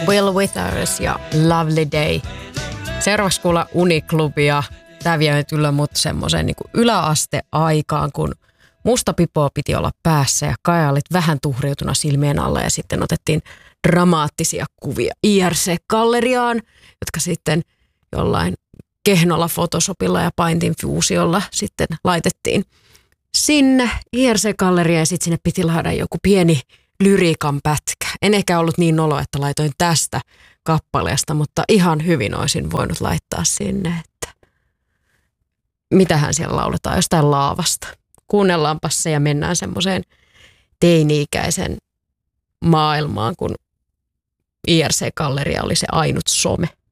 Will Withers ja Lovely Day. Seuraavaksi kuulla Uniklubia. Tämä vie nyt kyllä mut semmoiseen niin yläasteaikaan, kun musta pipoa piti olla päässä ja Kaja olit vähän tuhriutuna silmien alla ja sitten otettiin dramaattisia kuvia IRC-galleriaan, jotka sitten jollain kehnolla Photoshopilla ja Paintin Fusiolla sitten laitettiin sinne IRC-galleriaan ja sitten sinne piti laada joku pieni lyriikan pätkä. En ehkä ollut niin nolo, että laitoin tästä kappaleesta, mutta ihan hyvin olisin voinut laittaa sinne, että mitähän siellä lauletaan, jostain laavasta. Kuunnellaanpas se ja mennään semmoiseen teini-ikäisen maailmaan, kun IRC-galleria oli se ainut some.